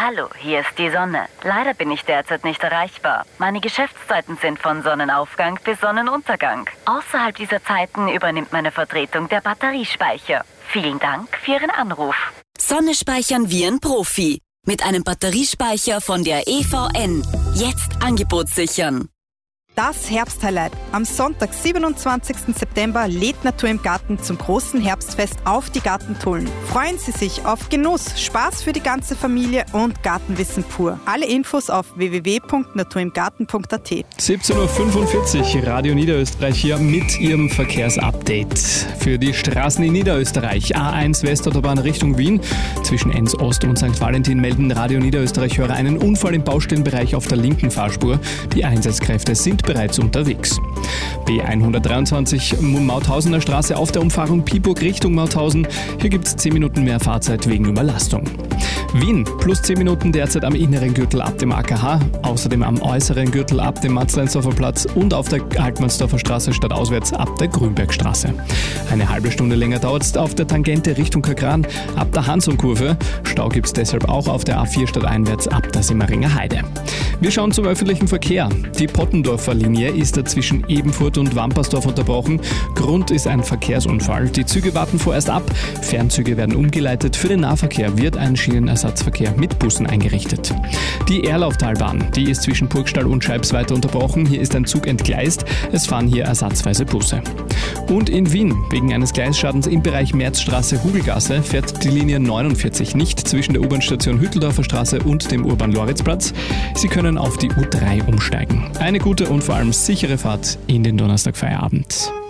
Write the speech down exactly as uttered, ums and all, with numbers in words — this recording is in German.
Hallo, hier ist die Sonne. Leider bin ich derzeit nicht erreichbar. Meine Geschäftszeiten sind von Sonnenaufgang bis Sonnenuntergang. Außerhalb dieser Zeiten übernimmt meine Vertretung der Batteriespeicher. Vielen Dank für Ihren Anruf. Sonne speichern wie ein Profi. Mit einem Batteriespeicher von der E V N. Jetzt Angebot sichern. Das Herbsthighlight. Am Sonntag, siebenundzwanzigsten September, lädt Natur im Garten zum großen Herbstfest auf die Gartentollen. Freuen Sie sich auf Genuss, Spaß für die ganze Familie und Gartenwissen pur. Alle Infos auf w w w punkt naturimgarten punkt a t. siebzehn Uhr fünfundvierzig, Radio Niederösterreich hier mit Ihrem Verkehrsupdate. Für die Straßen in Niederösterreich, A eins Westautobahn Richtung Wien, zwischen Enns Ost und Sankt Valentin melden Radio Niederösterreich-Hörer einen Unfall im Baustellenbereich auf der linken Fahrspur. Die Einsatzkräfte sind bereits unterwegs. B hundertdreiundzwanzig Mauthausener Straße auf der Umfahrung Piburg Richtung Mauthausen. Hier gibt es zehn Minuten mehr Fahrzeit wegen Überlastung. Wien plus zehn Minuten derzeit am inneren Gürtel ab dem A K H, außerdem am äußeren Gürtel ab dem Matzleinsdorfer Platz und auf der Altmannsdorfer Straße stadtauswärts ab der Grünbergstraße. Eine halbe Stunde länger dauert es auf der Tangente Richtung Kagran ab der Hansum-Kurve. Stau gibt es deshalb auch auf der A vier stadteinwärts ab der Simmeringer Heide. Wir schauen zum öffentlichen Verkehr. Die Pottendorfer Linie ist da zwischen Ebenfurt und Wampersdorf unterbrochen. Grund ist ein Verkehrsunfall. Die Züge warten vorerst ab. Fernzüge werden umgeleitet. Für den Nahverkehr wird ein Schienenersatzverkehr mit Bussen eingerichtet. Die Erlauftalbahn, die ist zwischen Burgstall und Scheibs weiter unterbrochen. Hier ist ein Zug entgleist. Es fahren hier ersatzweise Busse. Und in Wien, wegen eines Gleisschadens im Bereich Märzstraße-Hugelgasse, fährt die Linie neunundvierzig nicht zwischen der U-Bahn-Station Hütteldorfer Straße und dem Urban-Loritzplatz. Sie können auf die U drei umsteigen. Eine gute und vor allem sichere Fahrt in den Donnerstagfeierabend.